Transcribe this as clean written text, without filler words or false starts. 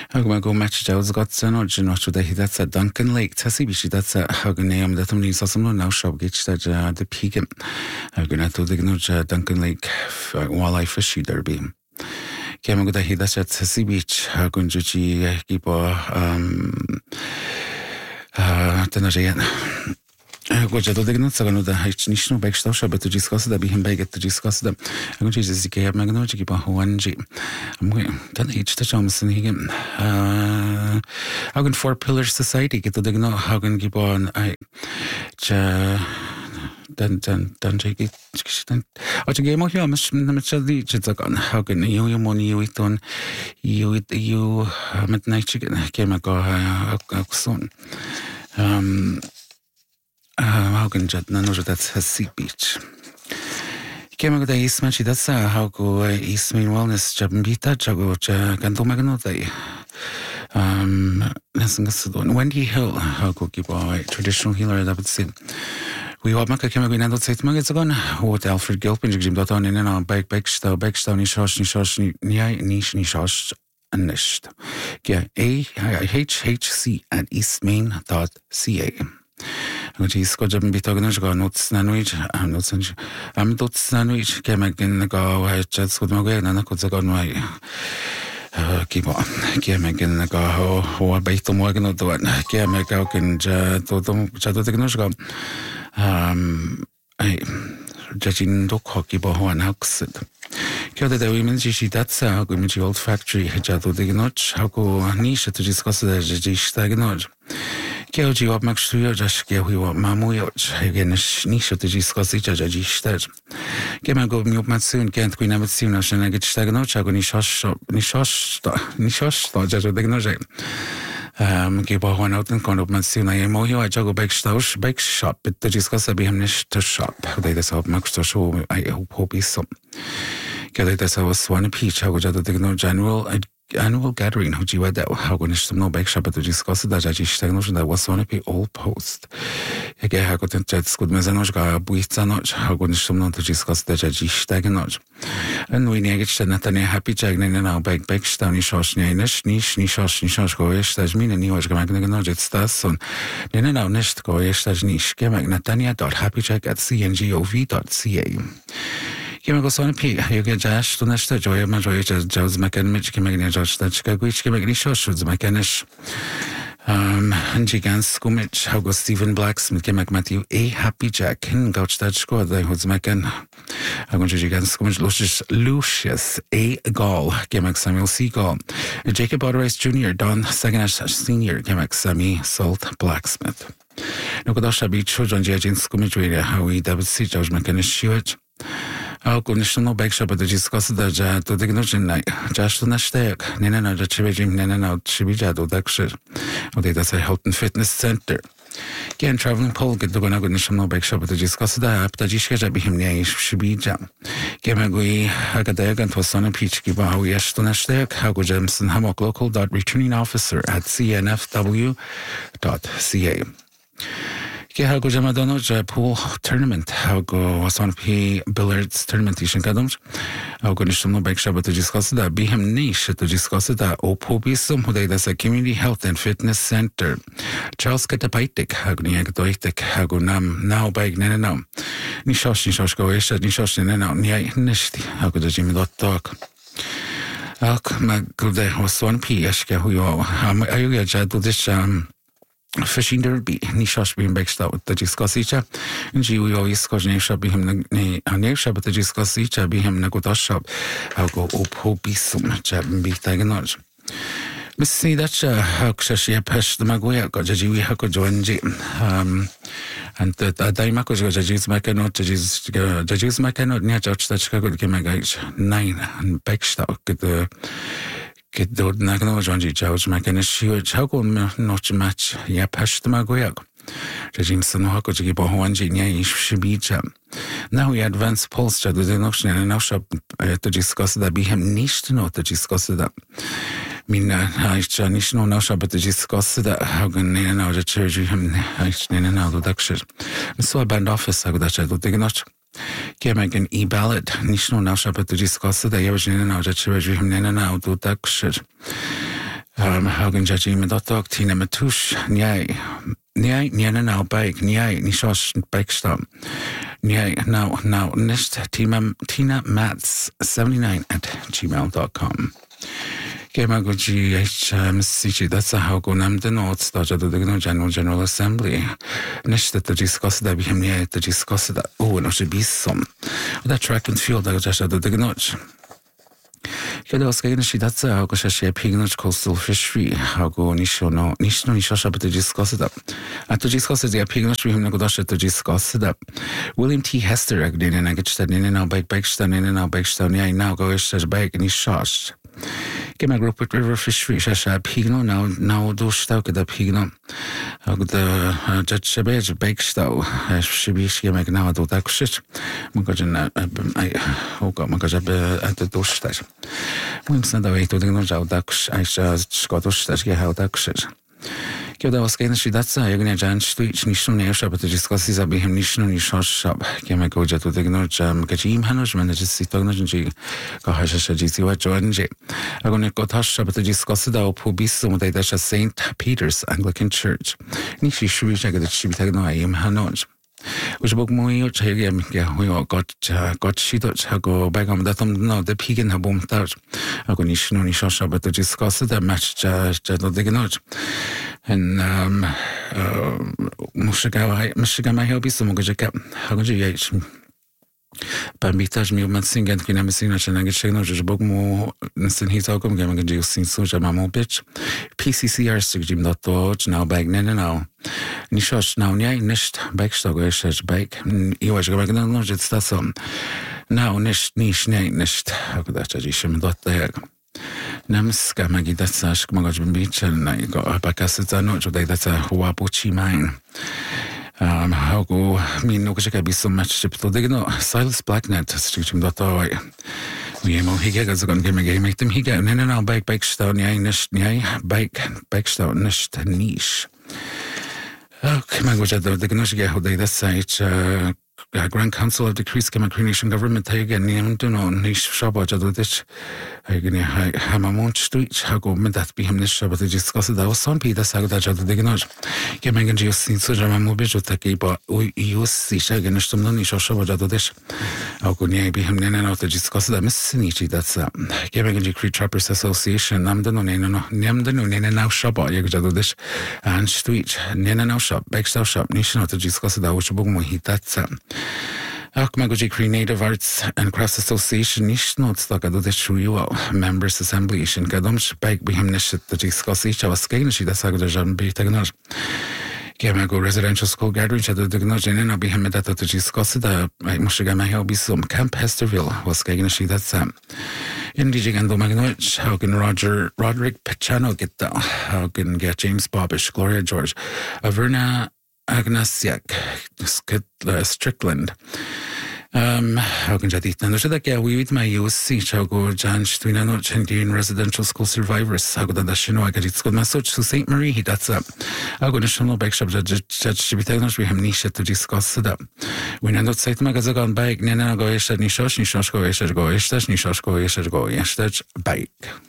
Hagan go match Giles Godson or Genocho that that's at Duncan Lake, Tessibishi, that's a Hagan name that only some now shop gets that the Pegan. Hagan at the Duncan Lake walleye fishy derby. Came go that he that's at Tessie Beach, Hagan Juchi, Gibo, Goja do degno цагану да хайчнишно бэкштауша бэту дискоса да бихим бэгет дискоса да агон чиз зике магно чиги ба хуанжи амгүй тан хичта чамсын хиген агон four pillar society гето дегно агон гибон ай ча дан чиги чиштан ача гемо хиа мачади чицаган агон ю мони юитон ю метнай чиген кемаго аксон Hagan jet na noja that's Tessie Beach. Came with the Eastman, she that's how go Eastman Wellness Jabita Jago Ganto Magnote. Wendy Hill, how go give a traditional healer that would sit. We have Maka came again and said Magazagon, what Alfred Gilpin, Jim Dotton in and on Backstow, Nishosh, Nish, and Nisht. HHC at eastmain.ca. Which is got jam bitognage go notes nanuich notes dots nanuich came again go chats with my na ko zagon my came again go ho baito mo again do came go can to technology go I judging do hockey bo ho an house Kyo the women she that's a good old factory jato de noch how go niche to discuss the jistagnoj Kyo up max to your just get we want mamu again niche to discuss each other jistaj Came and go me up soon can't we never see no and I get stagnoch I go nishosh jato de noje give a one out and con of soon I am here I juggle bake shop but to discuss a behemnish to shop they just help max to show I hope is some That's our Swan Peach, how would you the annual gathering, who you were how going to no bake shop to discuss that I that was one of the old post. Again, how got jets good mezanoja, buitanoch, how going to discuss that I stagnoj. And we negate Nathaniel happy jagnin and our bake stony shosh nish goish, as mean and you was magnagnoj at Stasson. Then now nest goish as nish, Nathania.happyjag at cngov.ca. Kim goes on a pig, you get Jash to Nesta Joy, my joy, Joe's mechanic, Kim Judge, that Chicago, which Kim shows mechanic. And Gigans Skumich, how goes Stephen Blacksmith, Kim Matthew, a happy Jack, and Gouch that squad, I was mechan. I'm going to Gigans Skumich, Lucius, a Gall, Kim Samuel Seagull, Jacob Otterrice Jr., Don Saganash Sr., Kim Sammy Salt Blacksmith. No Godosha Beach, John Jagin Skumich, how we David C. George McKenna Ako no bake shop at the discuss the jet to the night. Just on a stake, Nena the Chibijim Nena Chibijado Daksher, or they that's a health and fitness center. Again, traveling Paul get the no bake shop at the discuss the app that Jishka be him near Shibija. Gamagui, Hagadag was son of Peach Giba, how yes on a stake, Hago Jamson Hammock local returning officer at cnfw.ca. How go Jamadono pool tournament? How go was on P billiards tournament ishin kadams? How go Nishno bake shop to discuss that be him niche to discuss that Opobisum who they that's a community health and fitness center. Charles Katapaitik, Hagniak Doitik, Hago Nam now bag Nana. Nishosh go Esha Nishosh Nana Nia Nishti. How go the Jimmy dot talk? Alk Magde was one P Eshka who you are. I get to this fishing derby, Nishosh being baked out with the Giscosicha, and G we always scotch shop be him a name shop at the Giscosicha be him Nagoda shop. I'll go up hobisum, chap and be taganoj. Miss see that how she pesh the Maguia got Jaji Hako join G. And the Daimako got Jajis Macanot, Jajis Macanot near Judge that Chicago came a gauge 9 and baked out Get the Nagano Jonji Judge Macanish, how go not match, pash the Maguiag. Jimson Hako Jibo Wanji Shibija. Now we advance polls to the notion and now shop to discuss that be him niche to know to discuss that. Mina, I Janish no now shop to discuss that how can now the church him I now the duction. So a band office I would that I do take notch. Came again e-ballot, Nishno now shop to discuss the average in and out at Chirurgy him now do duction. hagan judgy medotog tina matush nyai nyana now bike nyai ni shosh bike stop nyai now nist tina mats 79@gmail.com. Gemagoji HMCG, that's how go nam the notes that the General Assembly. Next that the discuss that we have yet to discuss that. Oh, no, should be some. That track and field that just the notch. She that's how go she pignut coastal fishery. How go Nisho but to discuss it up. At to discuss the pignut we have to discuss it up. William T. Hester again and I get that in and out bike stand in and out bike stand. Yeah, now go is bike and he's shot. Get my group with river fishery, Shasha Pigno, now do stoke at the Pigno. The Judge Shabaj bake stow, she be she make now do that shit. Magajan, oh God, Magajab at the douche that. We send away to the nose out ducks, I Scottish that get how duck shit. Kiedy oskajności daca, jak nie dzień sztuć, niż nie szab, to dyskusji zabijam niż szab. Kiedy go dziać do tego, że im hanusz, będę się to że kochasz się dzieci łaczondzie. A go nie kotasz szab, to dyskusji da opubisum, to jest St. Peter's Anglican Church. Niż się szuje, że gdy się tak no im hanusz. Už bok můj čejem jeho got šítoč jako begam datom no de pigin habum tač jako nišno šabe to discuss the match do dignoč and mushiga my hobby so mogo jeka jako jech pamiętasz mi umacnięgien kiedy my syna czy nagieczego że bok mu sen hitałkom gdzie mogę dziś sinsu że mam opieć PCCR sygdzim do to czy na bagnie no niszosz na nie nicht backstock jeszcze bike i już go bagnie no że stasom na nicht nicht jak da dziś się do tego namska magida sasz mogę być na jego pakasy za no że da ta łapuci main Hago minu kashika bisu match to digno Silas Blacknet strichim do to we mo higa zagon game them higa no bike stone yeah nicht bike stone nicht niche come go jado digno shiga hoday that site Grand Council of the Crease Nation Government again named no niche shop jado this again hamamont street hago med that be him this shop to discuss that was some Peter sagda jado digno Gemeng and just since Jama Mobijo take but we use see shagan some no niche shop jado this hago ne be him nena to discuss that Miss Sinichi that's Gemeng and Cree Trappers Association namda no namda no nena now shop jado this and street nena now shop backstyle shop nation to discuss that which book mo hit that's Akmagoji Cree Native Arts and Crafts Association nish notes that do the Shuyo Members Assembly in Gadomsh bike behind nish the discuss each of us gain she that's how the Jan be technology. Gemago residential school gathering at the technology and I'll be him that to discuss the Mushigama Helby some Camp Hesterville was gain she that's in Digando Magnich, how can Roderick Pachano get down? How can get James Bobbish, Gloria George, Averna Agnasiak, Strickland. How can Jadit and the we with my UC Chago Jan Stuinano Chendian residential school survivors. How good that Shino I get it's good message to St. Marie. That's up. I'll go national bike shop judge Shibitanos. We have niche to discuss it up. We know that site magazagon bike, Nana go Nishosh, Nishosh go Esher go Estash, Nishosh go Esher go Estash bike.